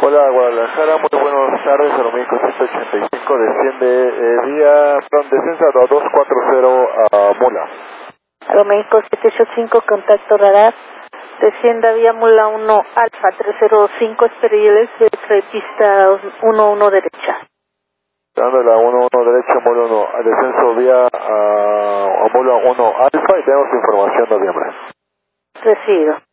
Hola, Guadalajara, muy buenas tardes, Aeroméxico 185, desciende descensa 2240 a Mula. Aeroméxico 785, contacto radar, descienda vía Mula 1 Alfa 305, esperiles de pista 11 derecha. Dando la 11 derecha, Mula 1, descenso vía a Mula 1 Alfa y tenemos información noviembre. Recibido.